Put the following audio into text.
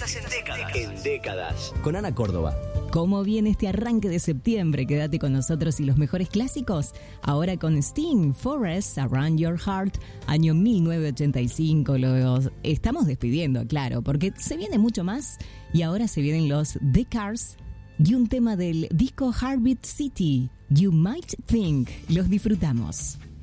Estás en Décadas. En Décadas. Con Ana Córdoba. ¿Cómo viene este arranque de septiembre? Quédate con nosotros y los mejores clásicos. Ahora con Sting, Forests Around Your Heart, año 1985. Lo estamos despidiendo, claro, porque se viene mucho más. Y ahora se vienen los The Cars y un tema del disco Heartbeat City, You Might Think. Los disfrutamos.